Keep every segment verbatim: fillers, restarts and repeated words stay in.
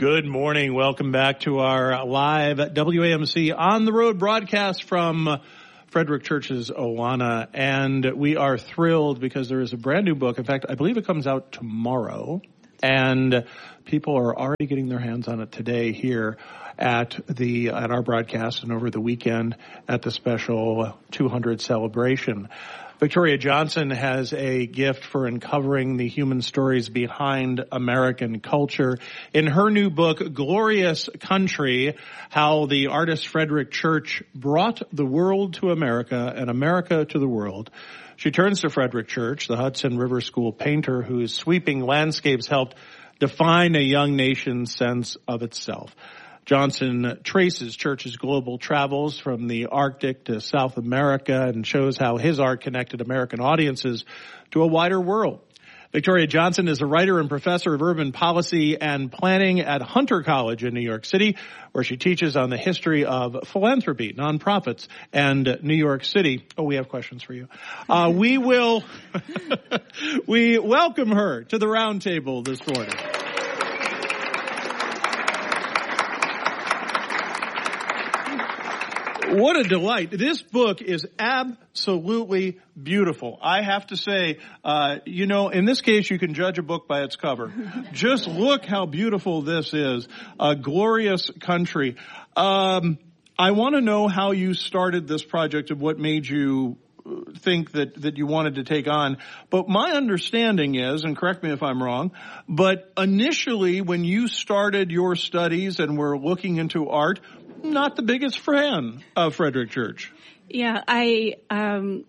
Good morning. Welcome back to our live W A M C on the road broadcast from Frederick Church's Awana. And we are thrilled because there is a brand new book. In fact, I believe it comes out tomorrow. And people are already getting their hands on it today here at the at our broadcast and over the weekend at the special two hundred celebration. Victoria Johnson has a gift for uncovering the human stories behind American culture. In her new book, Glorious Country, How the Artist Frederick Church Brought the World to America and America to the World, she turns to Frederick Church, the Hudson River School painter whose sweeping landscapes helped define a young nation's sense of itself. Johnson traces Church's global travels from the Arctic to South America and shows how his art connected American audiences to a wider world. Victoria Johnson is a writer and professor of urban policy and planning at Hunter College in New York City, where she teaches on the history of philanthropy, nonprofits, and New York City. Oh, we have questions for you. Uh, we will, we welcome her to the round table this morning. What a delight. This book is absolutely beautiful. I have to say, uh, you know, in this case, you can judge a book by its cover. Just look how beautiful this is. A Glorious Country. Um, I want to know how you started this project and what made you think that, that you wanted to take on. But my understanding is, and correct me if I'm wrong, but initially when you started your studies and were looking into art, not the biggest fan of Frederick Church. Yeah, I um,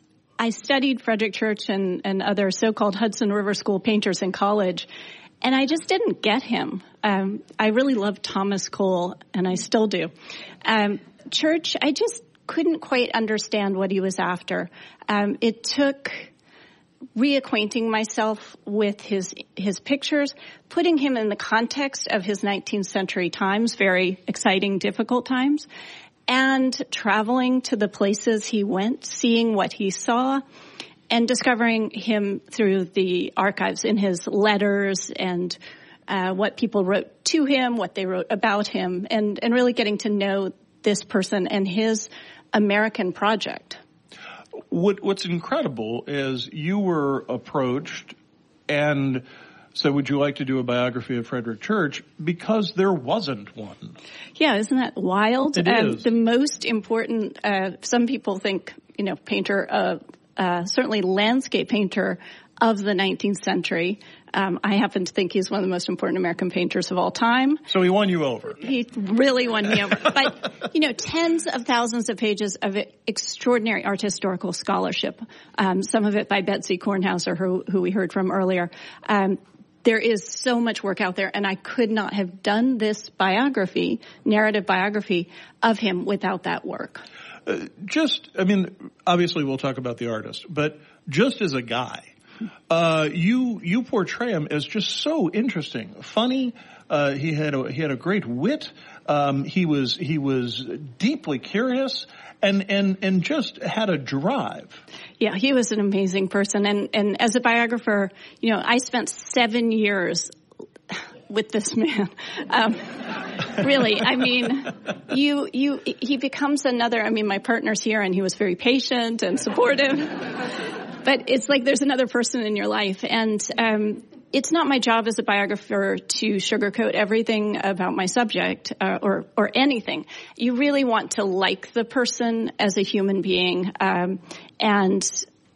I studied Frederick Church and, and other so-called Hudson River School painters in college, and I just didn't get him. Um, I really loved Thomas Cole, and I still do. Um, Church, I just couldn't quite understand what he was after. Um, it took reacquainting myself with his his pictures, putting him in the context of his nineteenth century times, very exciting, difficult times, and traveling to the places he went, seeing what he saw, and discovering him through the archives in his letters and uh, what people wrote to him, what they wrote about him, and, and really getting to know this person and his American project. What, what's incredible is you were approached and said, would you like to do a biography of Frederick Church? Because there wasn't one. Yeah, isn't that wild? It um, is. The most important, uh, some people think, you know, painter, uh, uh, certainly landscape painter of the nineteenth century. Um, I happen to think he's one of the most important American painters of all time. So he won you over. He really won me over. But, you know, tens of thousands of pages of extraordinary art historical scholarship, um, some of it by Betsy Kornhauser, who, who we heard from earlier. Um, there is so much work out there, and I could not have done this biography, narrative biography of him without that work. Uh, just, I mean, obviously we'll talk about the artist, but just as a guy, Uh, you, you portray him as just so interesting, funny. Uh, he had a, he had a great wit. Um, he was, he was deeply curious and, and, and just had a drive. Yeah, he was an amazing person. And, and as a biographer, you know, I spent seven years with this man. Um, really, I mean, you, you, he becomes another, I mean, my partner's here and he was very patient and supportive. But it's like there's another person in your life. And um, it's not my job as a biographer to sugarcoat everything about my subject uh, or, or anything. You really want to like the person as a human being. Um, and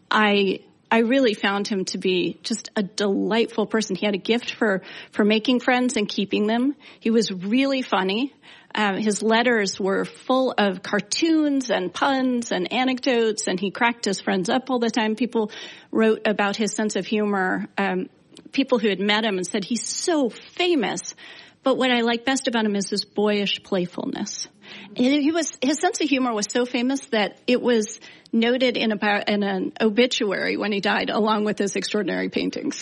I I really found him to be just a delightful person. He had a gift for, for making friends and keeping them. He was really funny. Uh, his letters were full of cartoons and puns and anecdotes, and he cracked his friends up all the time. People wrote about his sense of humor. Um, people who had met him and said, he's so famous. But what I like best about him is his boyish playfulness. He was, his sense of humor was so famous that it was noted in, a, in an obituary when he died, along with his extraordinary paintings.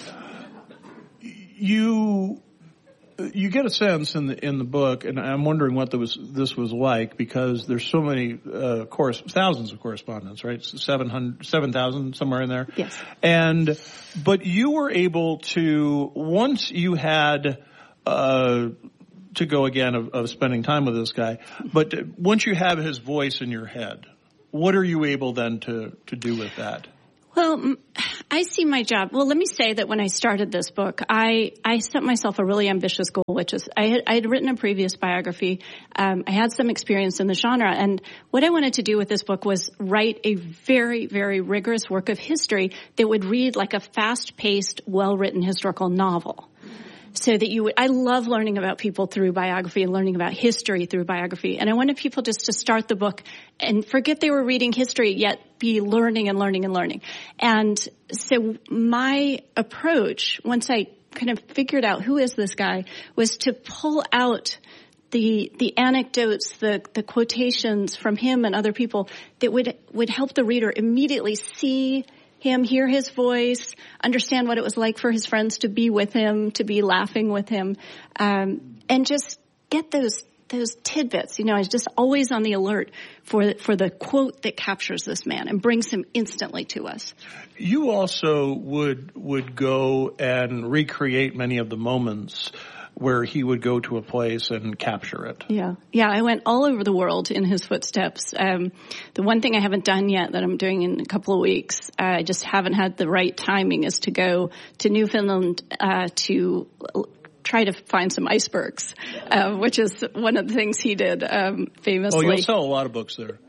You... You get a sense in the in the book, and I'm wondering what was, this was like, because there's so many uh, course thousands of correspondence, right? Seven hundred, seven thousand, somewhere in there. Yes. And but you were able to, once you had uh, to go again of, of spending time with this guy. But once you have his voice in your head, what are you able then to, to do with that? Well, I see my job. Well, let me say that when I started this book, I, I set myself a really ambitious goal, which is I had, I had written a previous biography. Um, I had some experience in the genre. And what I wanted to do with this book was write a very, very rigorous work of history that would read like a fast-paced, well-written historical novel. So that you would, I love learning about people through biography and learning about history through biography. And I wanted people just to start the book and forget they were reading history, yet be learning and learning and learning. And so my approach, once I kind of figured out who is this guy, was to pull out the, the anecdotes, the, the quotations from him and other people that would, would help the reader immediately see him, hear his voice, understand what it was like for his friends to be with him, to be laughing with him, um, and just get those those tidbits. You know, I was just always on the alert for for the quote that captures this man and brings him instantly to us. You also would would go and recreate many of the moments where he would go to a place and capture it. Yeah. Yeah, I went all over the world in his footsteps. Um, the one thing I haven't done yet that I'm doing in a couple of weeks, uh, I just haven't had the right timing, is to go to Newfoundland uh, to try to find some icebergs, uh, which is one of the things he did um, famously. Oh, you'll sell a lot of books there.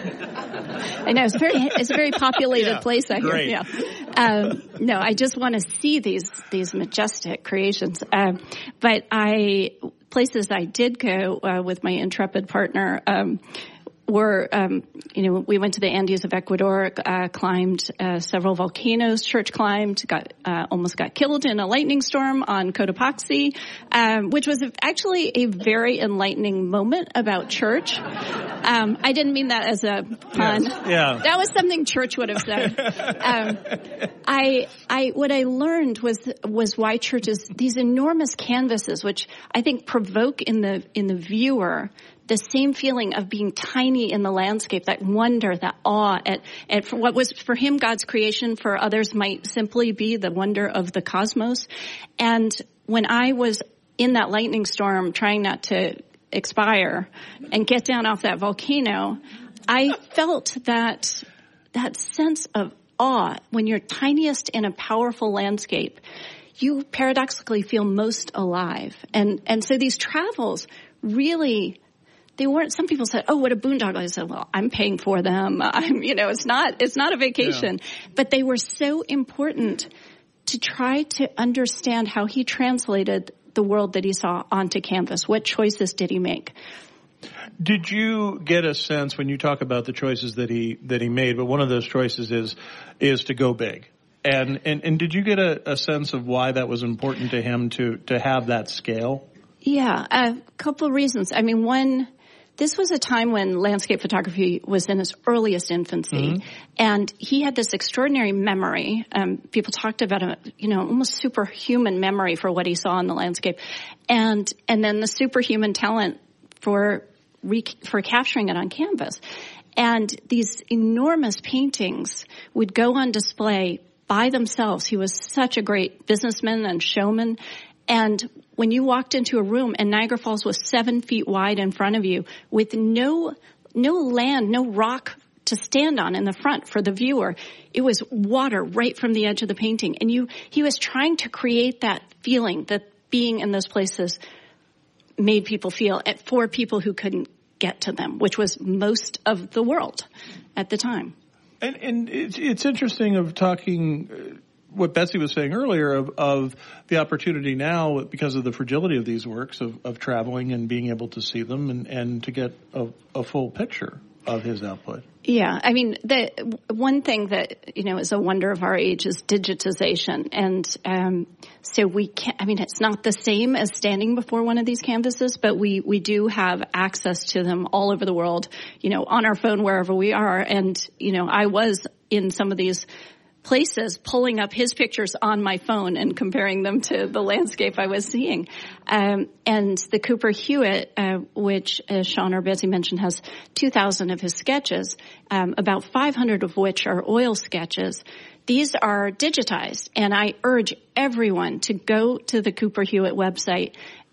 I know, it's very it's a very populated yeah, place, I hear. great. Yeah. Um, no, I just want to see these these majestic creations. Um, but I places I did go uh, with my intrepid partner um, were, um, you know, we went to the Andes of Ecuador, uh, climbed uh, several volcanoes, church climbed, got uh, almost got killed in a lightning storm on Cotopaxi, um, which was actually a very enlightening moment about church. Um, I didn't mean that as a pun. Yes. Yeah. That was something church would have said. Um, I, I, what I learned was, was why churches, these enormous canvases, which I think provoke in the, in the viewer the same feeling of being tiny in the landscape, that wonder, that awe at, at for what was for him God's creation, for others might simply be the wonder of the cosmos. And when I was in that lightning storm trying not to expire and get down off that volcano, I felt that that sense of awe. When you're tiniest in a powerful landscape, you paradoxically feel most alive. And and so these travels really, they weren't, some people said, oh, what a boondoggle. I said, well, I'm paying for them. I'm, you know, it's not, it's not a vacation. Yeah. But they were so important to try to understand how he translated the world that he saw onto canvas. What choices did he make? Did you get a sense when you talk about the choices that he, that he made, but one of those choices is, is to go big. And, and, and did you get a, a sense of why that was important to him to, to have that scale? Yeah, a couple of reasons. I mean, one, this was a time when landscape photography was in its earliest infancy, mm-hmm. and he had this extraordinary memory. Um, people talked about a, you know, almost superhuman memory for what he saw in the landscape, and and then the superhuman talent for re- for capturing it on canvas. And these enormous paintings would go on display by themselves. He was such a great businessman and showman. And when you walked into a room and Niagara Falls was seven feet wide in front of you with no, no land, no rock to stand on in the front for the viewer, it was water right from the edge of the painting. And you, he was trying to create that feeling that being in those places made people feel at, for people who couldn't get to them, which was most of the world at the time. And, and it's, it's interesting of talking, uh, what Betsy was saying earlier of, of the opportunity now because of the fragility of these works of, of traveling and being able to see them and, and to get a, a full picture of his output. Yeah, I mean, the one thing that, you know, is a wonder of our age is digitization. And um, so we can't, I mean, it's not the same as standing before one of these canvases, but we, we do have access to them all over the world, you know, on our phone, wherever we are. And, you know, I was in some of these places pulling up his pictures on my phone and comparing them to the landscape I was seeing. Um, and the Cooper Hewitt, uh, which, as Sean or Betsy mentioned, has two thousand of his sketches, um, about five hundred of which are oil sketches. These are digitized, and I urge everyone to go to the Cooper Hewitt website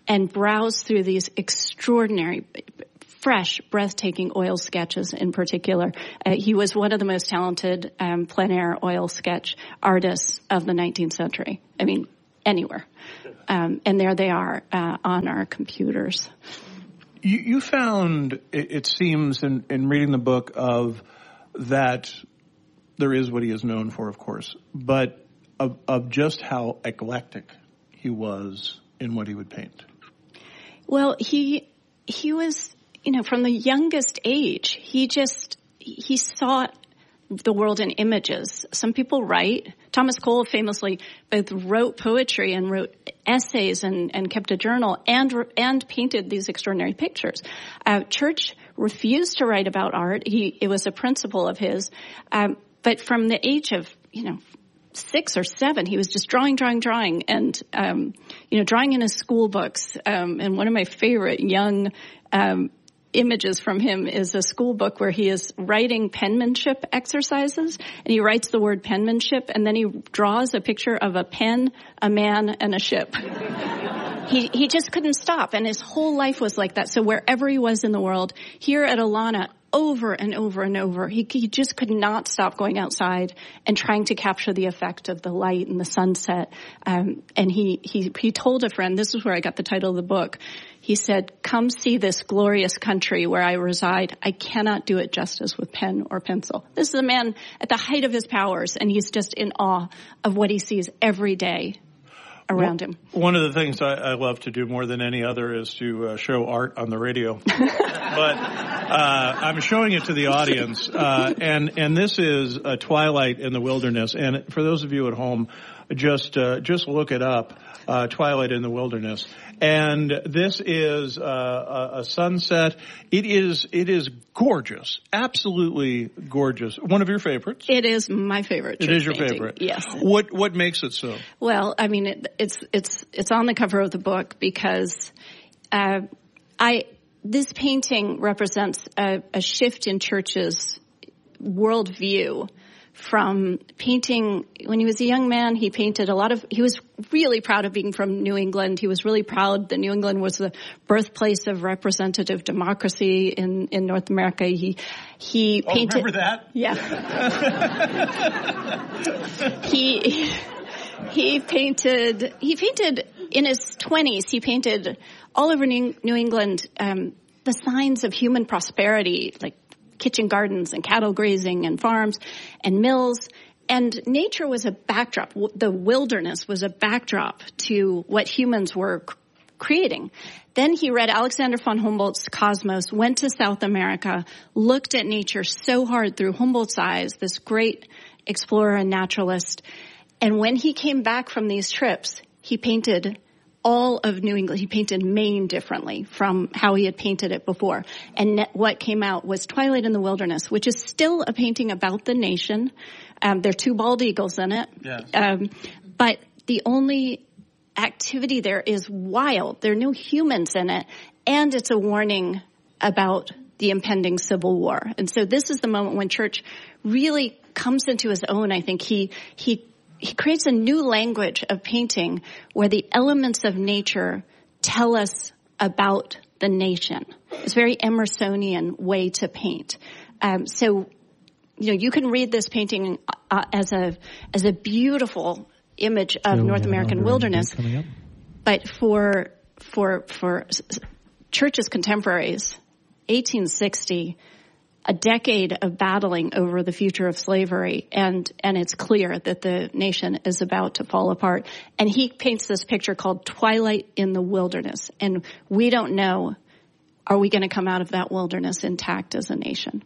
and browse through these extraordinary, fresh, breathtaking oil sketches in particular. Uh, he was one of the most talented um, plein air oil sketch artists of the nineteenth century. I mean, anywhere. Um, and there they are uh, on our computers. You, you found, it, it seems, in, in reading the book, of that there is what he is known for, of course, but of, of just how eclectic he was in what he would paint. Well, he he was, you know, from the youngest age, he just, he saw the world in images. Some people write. Thomas Cole famously both wrote poetry and wrote essays and, and kept a journal and and painted these extraordinary pictures. Uh, Church refused to write about art. He it was a principle of his. Um, but from the age of, you know, six or seven, he was just drawing, drawing, drawing, and um, you know, drawing in his school books. Um, and one of my favorite young um, images from him is a school book where he is writing penmanship exercises, and he writes the word penmanship, and then he draws a picture of a pen, a man, and a ship. he he just couldn't stop, and his whole life was like that. So wherever he was in the world, here at Olana, over and over and over, he, he just could not stop going outside and trying to capture the effect of the light and the sunset. Um, and he, he, he told a friend, this is where I got the title of the book. He said, "Come see this glorious country where I reside. I cannot do it justice with pen or pencil." This is a man at the height of his powers, and he's just in awe of what he sees every day around him. One of the things I, I love to do more than any other is to uh, show art on the radio. But uh, I'm showing it to the audience, uh, and and this is a Twilight in the Wilderness. And for those of you at home, just uh, just look it up, uh, Twilight in the Wilderness. And this is uh, a, a sunset. It is it is gorgeous, absolutely gorgeous. One of your favorites? It is my favorite. It is your painting. favorite. Yes. What what makes it so? Well, I mean, it, it's it's it's on the cover of the book because uh, I this painting represents a, a shift in Church's worldview. From painting, when he was a young man, he painted a lot of, he was really proud of being from New England. He was really proud that New England was the birthplace of representative democracy in, in North America. He, he oh, painted. Remember that? Yeah. he, he painted, he painted in his twenties, he painted all over New, New England, um, the signs of human prosperity, like kitchen gardens and cattle grazing and farms and mills. And nature was a backdrop. The wilderness was a backdrop to what humans were c- creating. Then he read Alexander von Humboldt's Cosmos, went to South America, looked at nature so hard through Humboldt's eyes, this great explorer and naturalist. And when he came back from these trips, he painted all of New England. He painted Maine differently from how he had painted it before. And what came out was Twilight in the Wilderness, which is still a painting about the nation. Um, there are two bald eagles in it. Yes. Um, but the only activity there is wild. There are no humans in it. And it's a warning about the impending Civil War. And so this is the moment when Church really comes into his own. I think he, he, He creates a new language of painting where the elements of nature tell us about the nation. It's a very Emersonian way to paint. Um, so, you know, you can read this painting uh, as a as a beautiful image of so North American wilderness. But for for for Church's contemporaries, eighteen sixty. A decade of battling over the future of slavery, and and it's clear that the nation is about to fall apart. And he paints this picture called Twilight in the Wilderness, and we don't know, are we going to come out of that wilderness intact as a nation?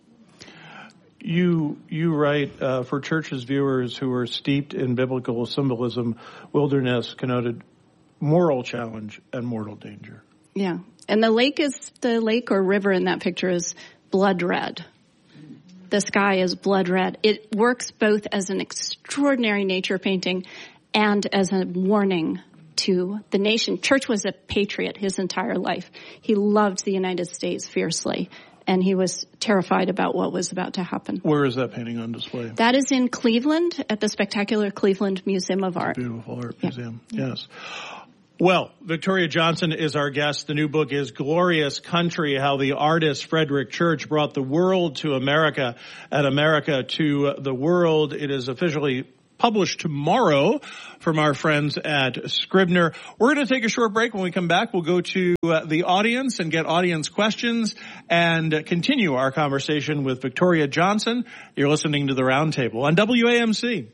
You you write, uh, for Church's viewers who are steeped in biblical symbolism, wilderness connoted moral challenge and mortal danger. Yeah, and the lake is the lake or river in that picture is blood red. The sky is blood red. It works both as an extraordinary nature painting and as a warning to the nation. Church was a patriot his entire life. He loved the United States fiercely, and he was terrified about what was about to happen. Where is that painting on display? That is in Cleveland at the spectacular Cleveland Museum of Art. Beautiful art yeah. museum, yes. Well, Victoria Johnson is our guest. The new book is Glorious Country, How the Artist Frederick Church Brought the World to America and America to the World. It is officially published tomorrow from our friends at Scribner. We're going to take a short break. When we come back, we'll go to uh, the audience and get audience questions and uh, continue our conversation with Victoria Johnson. You're listening to The Roundtable on W A M C.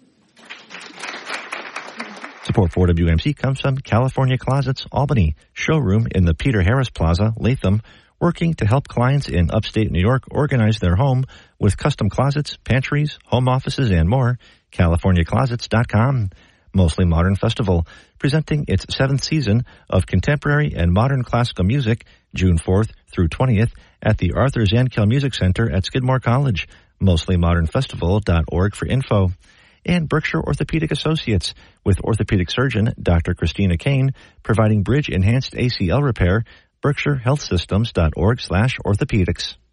Support for W A M C comes from California Closets Albany, showroom in the Peter Harris Plaza, Latham, working to help clients in upstate New York organize their home with custom closets, pantries, home offices, and more. California Closets dot com. Mostly Modern Festival, presenting its seventh season of contemporary and modern classical music, June fourth through twentieth, at the Arthur Zankel Music Center at Skidmore College. Mostly Modern Festival dot org for info. And Berkshire Orthopedic Associates, with orthopedic surgeon Doctor Christina Kane, providing bridge-enhanced A C L repair, berkshire health systems dot org slash orthopedics.